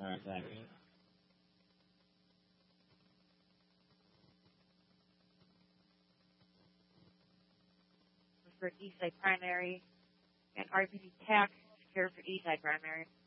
Exactly. For Eastside Primary, and RPD TAC secure for Eastside Primary.